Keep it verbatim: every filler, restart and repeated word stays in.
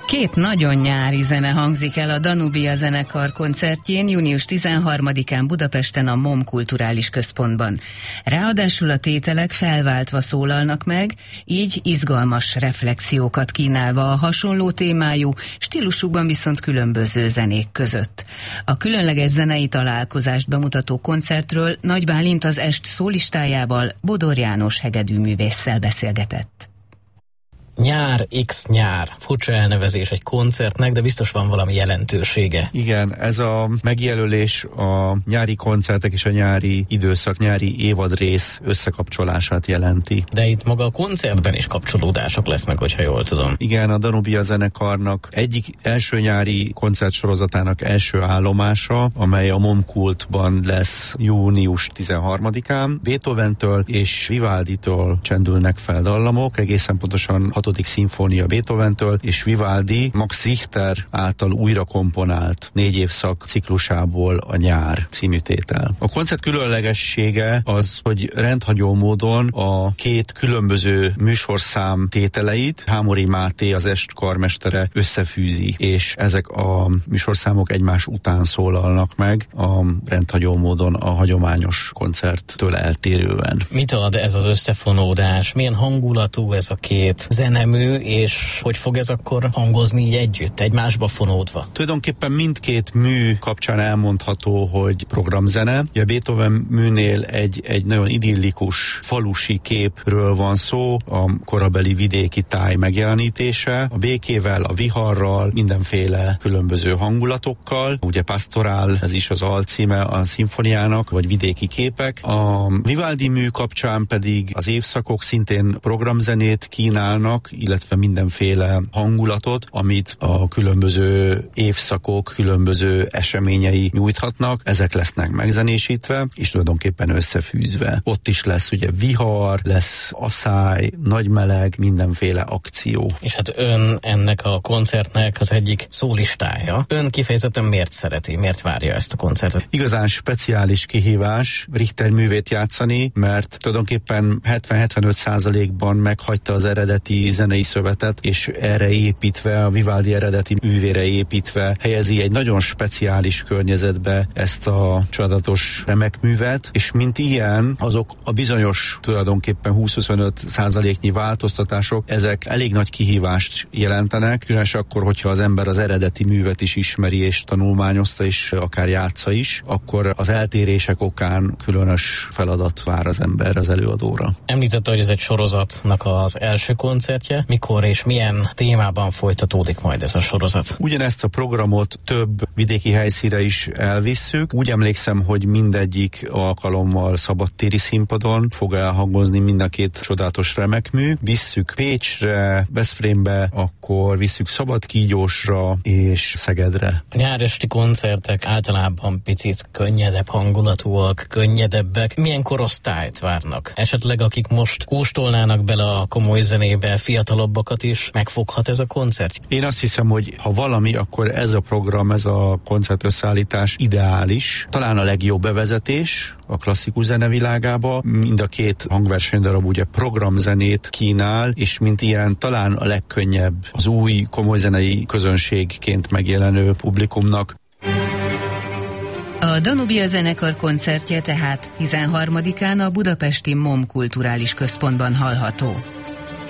Két nagyon nyári zene hangzik el a Danubia zenekar koncertjén június tizenharmadikán Budapesten a MOM Kulturális Központban. Ráadásul a tételek felváltva szólalnak meg, így izgalmas reflexiókat kínálva a hasonló témájú, stílusukban viszont különböző zenék között. A különleges zenei találkozást bemutató koncertről Nagy Bálint az est szólistájával, Bodor János hegedűművésszel beszélgetett. Nyár x nyár. Furcsa elnevezés egy koncertnek, de biztos van valami jelentősége. Igen, ez a megjelölés a nyári koncertek és a nyári időszak, nyári évadrész összekapcsolását jelenti. De itt maga a koncertben is kapcsolódások lesznek, hogyha jól tudom. Igen, a Danubia zenekarnak egyik első nyári koncertsorozatának első állomása, amely a MOM Kultban lesz június tizenharmadikán. Beethoventől és Vivalditől csendülnek fel dallamok, egészen pontosan hatodik szimfónia Beethoventől, és Vivaldi Max Richter által újra komponált négy évszak ciklusából a Nyár című tétel. A koncert különlegessége az, hogy rendhagyó módon a két különböző műsorszám tételeit Hámori Máté, az est karmestere összefűzi, és ezek a műsorszámok egymás után szólalnak meg a rendhagyó módon a hagyományos koncerttől eltérően. Mit ad ez az összefonódás? Milyen hangulatú ez a két zenemű, és hogy fog ez akkor hangozni így együtt, egymásba fonódva? Tulajdonképpen mindkét mű kapcsán elmondható, hogy programzene. Ugye Beethoven műnél egy, egy nagyon idillikus falusi képről van szó, a korabeli vidéki táj megjelenítése, a békével, a viharral, mindenféle különböző hangulatokkal. Ugye Pastorál, ez is az alcíme a szimfoniának, vagy vidéki képek. A Vivaldi mű kapcsán pedig az évszakok szintén programzenét kínálnak, illetve mindenféle hangulatot, amit a különböző évszakok, különböző eseményei nyújthatnak. Ezek lesznek megzenésítve, és tulajdonképpen összefűzve. Ott is lesz ugye vihar, lesz asszály, nagy meleg, mindenféle akció. És hát ön ennek a koncertnek az egyik szólistája. Ön kifejezetten miért szereti, miért várja ezt a koncertet? Igazán speciális kihívás Richter művét játszani, mert tulajdonképpen hetven-hetvenöt százalékban meghagyta az eredeti zenei szövetet, és erre építve, a Vivaldi eredeti művére építve helyezi egy nagyon speciális környezetbe ezt a csodálatos remek művet, és mint ilyen, azok a bizonyos tulajdonképpen húsz-huszonöt százaléknyi változtatások, ezek elég nagy kihívást jelentenek, különösen akkor, hogyha az ember az eredeti művet is ismeri, és tanulmányozta, és akár játsza is, akkor az eltérések okán különös feladat vár az ember az előadóra. Említette, hogy ez egy sorozatnak az első koncertje. Mikor és milyen témában folytatódik majd ez a sorozat? Ugyanezt a programot több vidéki helyszínre is elvisszük. Úgy emlékszem, hogy mindegyik alkalommal szabadtéri színpadon fog elhangozni mind a két csodálatos remekmű. Visszük Pécsre, Veszprémbe, akkor visszük Szabadkígyósra és Szegedre. A nyáresti koncertek általában picit könnyedebb hangulatúak, könnyedebbek. Milyen korosztályt várnak? Esetleg akik most kóstolnának bele a komoly zenébe, fiatalabbakat is megfoghat ez a koncert? Én azt hiszem, hogy ha valami, akkor ez a program, ez a koncertösszeállítás ideális. Talán a legjobb bevezetés a klasszikus zenevilágába. Mind a két hangversenydarab ugye programzenét kínál, és mint ilyen talán a legkönnyebb az új komoly zenei közönségként megjelenő publikumnak. A Danubia zenekar koncertje tehát tizenharmadikán a budapesti MOM Kulturális Központban hallható.